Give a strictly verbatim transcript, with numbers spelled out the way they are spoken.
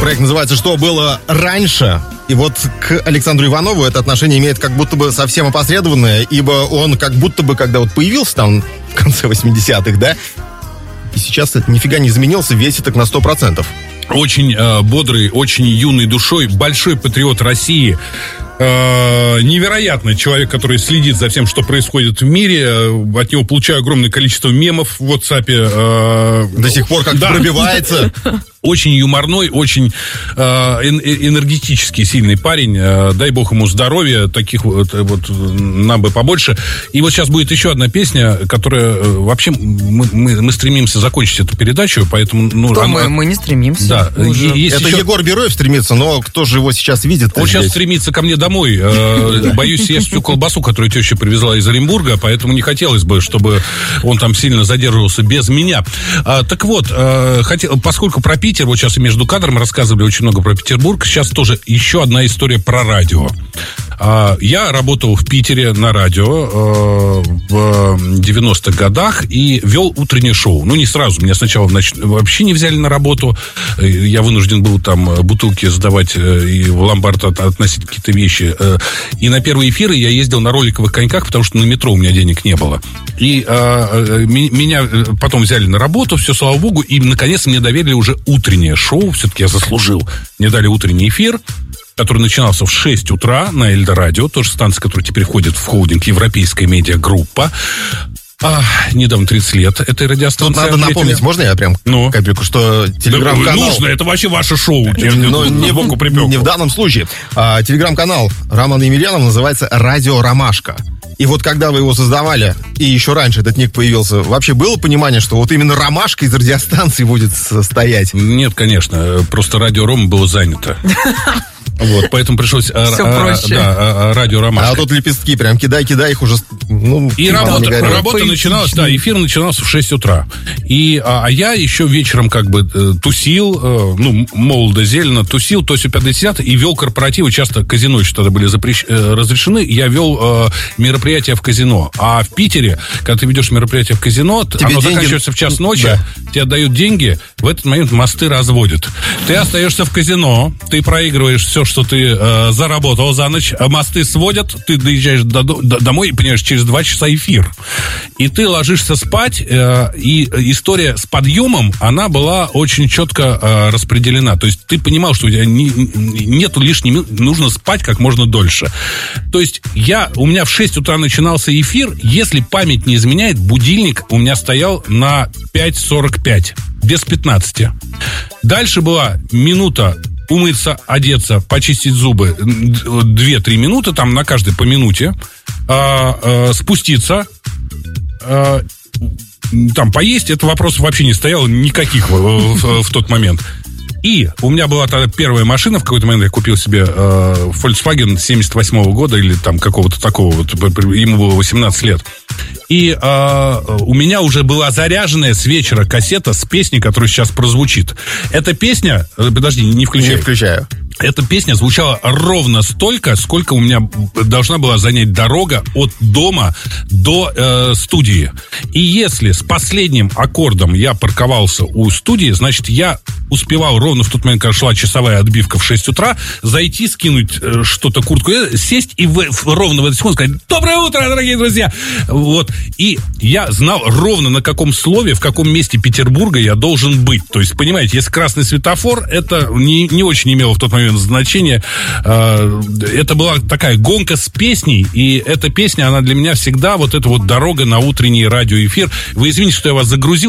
Проект называется «Что было раньше?». И вот к Александру Иванову это отношение имеет как будто бы совсем опосредованное, ибо он как будто бы, когда вот появился там в конце восьмидесятых, да, и сейчас это нифига не изменился, весит так на сто процентов. Очень э, бодрый, очень юной душой, большой патриот России. Э, невероятный человек, который следит за всем, что происходит в мире. От него получаю огромное количество мемов в WhatsApp. Э, До сих пор как-то да. пробивается. Очень юморной, очень э, энергетический, сильный парень. Э, дай бог ему здоровья, таких вот, вот нам бы побольше. И вот сейчас будет еще одна песня, которая э, вообще мы, мы, мы стремимся закончить эту передачу, поэтому ну, Кто она, мы, мы не стремимся. Да, это еще... Егор Бероев стремится, но кто же его сейчас видит? Он здесь? сейчас стремится ко мне домой. Э, боюсь съесть всю колбасу, которую теща привезла из Оренбурга, поэтому не хотелось бы, чтобы он там сильно задерживался без меня. А, так вот, э, хотел, поскольку про Питер, вот сейчас и между кадром рассказывали очень много про Петербург, сейчас тоже еще одна история про радио. А, я работал в Питере на радио э, в девяностых годах и вел утреннее шоу. Ну, не сразу, меня сначала нач... вообще не взяли на работу. Я вынужден был там бутылки сдавать и в ломбард от, относить какие-то вещи. И на первые эфиры я ездил на роликовых коньках, потому что на метро у меня денег не было. И а, меня потом взяли на работу, все, слава богу, и наконец мне доверили уже утреннее шоу. Все-таки я заслужил. Мне дали утренний эфир, который начинался в шесть утра на Эльдорадио, тоже станция, которая теперь входит в холдинг «Европейская медиагруппа». А, недавно тридцать лет этой радиостанции. Тут надо напомнить, можно я прям ну? копейку, что телеграм-канал... Да, нужно, это вообще ваше шоу. Но не, не в данном случае. А, телеграм-канал Романа Емельянова называется «Радио Ромашка». И вот когда вы его создавали, и еще раньше этот ник появился, вообще было понимание, что вот именно Ромашка из радиостанции будет состоять? Нет, конечно, просто радио Рома было занято. Вот, поэтому пришлось Все а, проще. Да, радио Ромашка. А тут лепестки, прям кидай-кидай их уже. Ну, и работа, работа начиналась, да, эфир начинался в шесть утра. И, а, а я еще вечером как бы э, тусил, э, ну, молодо, зелено, тусил, то все пятьдесят, и вел корпоративы, часто казино еще тогда были запрещ... э, разрешены, я вел э, мероприятия в казино. А в Питере, когда ты ведешь мероприятие в казино, тебе оно деньги... заканчивается в час ночи, да. Тебе отдают деньги, в этот момент мосты разводят. Ты остаешься в казино, ты проигрываешь все, что ты э, заработал за ночь, мосты сводят, ты доезжаешь до, до, домой и понимаешь, через два часа эфир. И ты ложишься спать, э, и история с подъемом, она была очень четко э, распределена. То есть ты понимал, что у тебя не, нету лишней минуты, нужно спать как можно дольше. То есть я, у меня в шесть утра начинался эфир, если память не изменяет, будильник у меня стоял на пять сорок пять, без пятнадцати. Дальше была минута умыться, одеться, почистить зубы, две-три минуты, там на каждой по минуте, а, а, спуститься, а, там поесть, это вопрос вообще не стоял никаких в, в, в тот момент. И у меня была тогда первая машина, в какой-то момент я купил себе э, Volkswagen семьдесят восьмого года или там какого-то такого, вот, ему было восемнадцать лет. И э, у меня уже была заряженная с вечера кассета с песней, которая сейчас прозвучит. Эта песня, подожди, не включай. Не включаю. Эта песня звучала ровно столько, сколько у меня должна была занять дорога от дома до э, студии. И если с последним аккордом я парковался у студии, значит, я успевал ровно в тот момент, когда шла часовая отбивка в шесть утра, зайти, скинуть э, что-то, куртку, сесть и в, в, ровно в эту секунду сказать: «Доброе утро, дорогие друзья!» Вот. И я знал ровно, на каком слове, в каком месте Петербурга я должен быть. То есть, понимаете, если красный светофор, это не, не очень имело в тот момент значения. Это была такая гонка с песней, и эта песня, она для меня всегда вот эта вот дорога на утренний радиоэфир. Вы извините, что я вас загрузил.